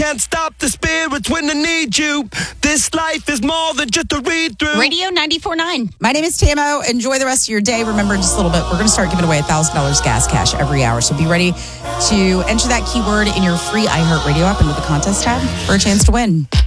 can't stop the spirits when they need you. This life is more than just a read-through. Radio 94.9. My name is Tamo. Enjoy the rest of your day. Remember, just a little bit, we're going to start giving away $1,000 gas cash every hour. So be ready to enter that keyword in your free iHeartRadio app into the contest tab for a chance to win.